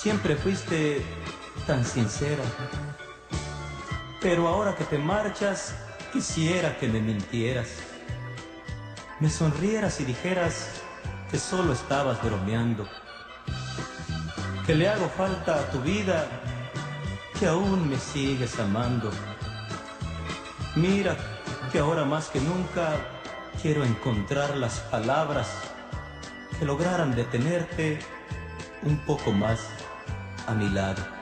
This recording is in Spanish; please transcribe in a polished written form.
Siempre fuiste tan sincera, pero ahora que te marchas, quisiera que me mintieras. Me sonrieras y dijeras que solo estabas bromeando, que le hago falta a tu vida, que aún me sigues amando. Mira que ahora más que nunca quiero encontrar las palabras que lograran detenerte un poco más a mi lado.